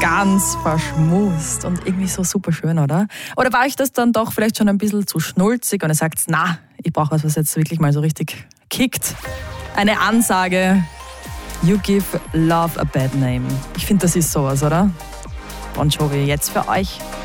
ganz verschmust und irgendwie so super schön, oder? Oder war euch das dann doch vielleicht schon ein bisschen zu schnulzig und ihr sagt, na, ich brauche was jetzt wirklich mal so richtig kickt? Eine Ansage, you give love a bad name. Ich finde, das ist sowas, oder? Bon Jovi, jetzt für euch.